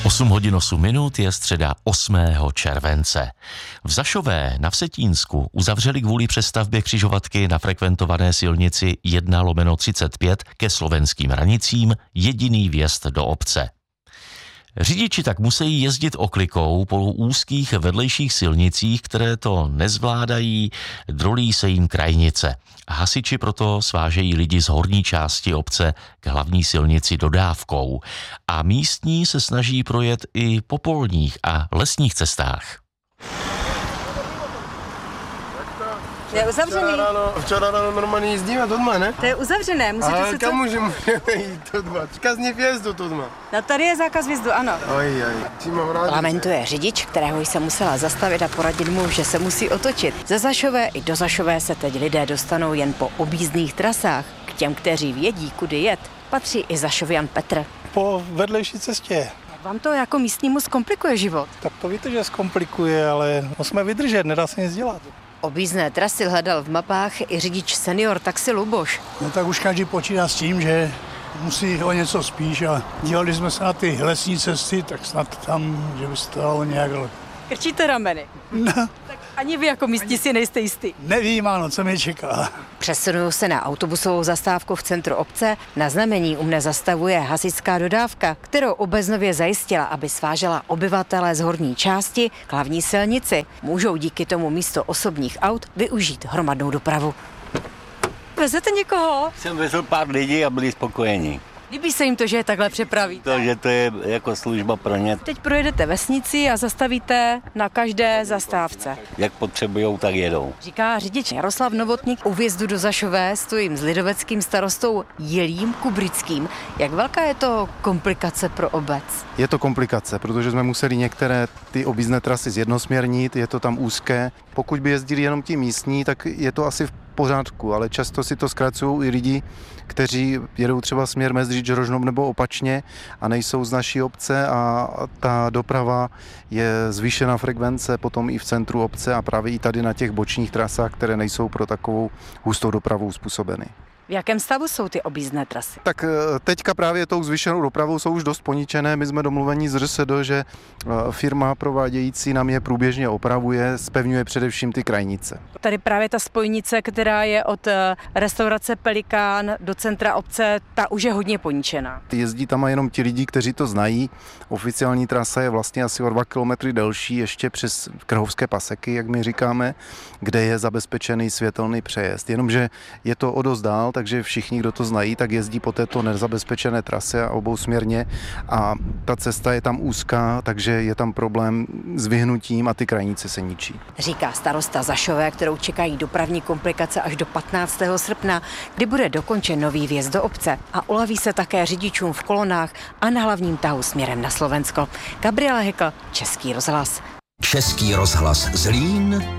8 hodin 8 minut je středa 8. července. V Zašové na Vsetínsku uzavřeli kvůli přestavbě křižovatky na frekventované silnici 1/35 ke slovenským hranicím jediný vjezd do obce. Řidiči tak musí jezdit oklikou po úzkých vedlejších silnicích, které to nezvládají, drolí se jim krajnice. Hasiči proto svážejí lidi z horní části obce k hlavní silnici dodávkou a místní se snaží projet i po polních a lesních cestách. Je uzavřený. Včera ráno normálně jezdíme doma, ne? To je uzavřené, musíte Ale se kam můžeme jít doma? Zákaz vjezdu doma. No tady je zákaz vjezdu, ano. Lamentuje řidič, kterého jsem musela zastavit a poradit mu, že se musí otočit. Ze Zašové i do Zašové se teď lidé dostanou jen po objízdných trasách. K těm, kteří vědí, kudy jet, patří i Zašovian Petr. Po vedlejší cestě. Vám to jako místnímu zkomplikuje život. Tak to víte, že zkomplikuje, ale musíme vydržet, nedá se nic dělat. Objízdné trasy hledal v mapách i řidič senior taxi Luboš. No tak už každý počítá s tím, že musí o něco spíš a dívali jsme se na ty lesní cesty, tak snad tam, že by se to dalo nějak... Krčíte rameny. No, Tak ani vy jako místní si nejste jistý. nevím, ano, co mě čeká. Přesunuju se na autobusovou zastávku v centru obce. Na znamení u mne zastavuje hasičská dodávka, kterou Obeznově zajistila, aby svážela obyvatele z horní části k hlavní silnici. Můžou díky tomu místo osobních aut využít hromadnou dopravu. Vezete někoho? Jsem vezl pár lidí a byli spokojení. Líbí se jim to, že je takhle přepravíte. Že to je jako služba pro ně. Teď projedete vesnici a zastavíte na každé zastávce. Jak potřebujou, tak jedou. Říká řidič Jaroslav Novotník. U vjezdu do Zašové stojím s lidoveckým starostou Jilím Kubrickým. Jak velká je to komplikace pro obec? Je to komplikace, protože jsme museli některé ty objízdné trasy zjednosměrnit, je to tam úzké. Pokud by jezdili jenom ti místní, tak je to asi v pořádku, ale často si to zkracují i lidi, kteří jedou třeba směr Mezdříč, Rožnov nebo opačně a nejsou z naší obce a ta doprava je zvýšená frekvence potom i v centru obce a právě i tady na těch bočních trasách, které nejsou pro takovou hustou dopravu způsobeny. V jakém stavu jsou ty objízdné trasy? Tak teďka právě tou zvýšenou dopravou jsou už dost poničené. My jsme domluveni z ŘSD, že firma provádějící nám je průběžně opravuje, zpevňuje především ty krajnice. Tady právě ta spojnice, která je od restaurace Pelikán do centra obce, ta už je hodně poničená. Jezdí tam jenom ti lidi, kteří to znají. Oficiální trasa je vlastně asi o 2 kilometry delší, ještě přes Krhovské paseky, jak my říkáme, kde je zabezpečený světelný přejezd. Jenomže je to o dost dál, takže všichni, kdo to znají, tak jezdí po této nezabezpečené trase a obousměrně a ta cesta je tam úzká, takže je tam problém s vyhnutím a ty krajnice se ničí. Říká starosta Zašové, kterou čekají dopravní komplikace až do 15. srpna, kdy bude dokončen nový vjezd do obce a ulaví se také řidičům v kolonách a na hlavním tahu směrem na Slovensko. Gabriela Hekl, Český rozhlas. Český rozhlas Zlín.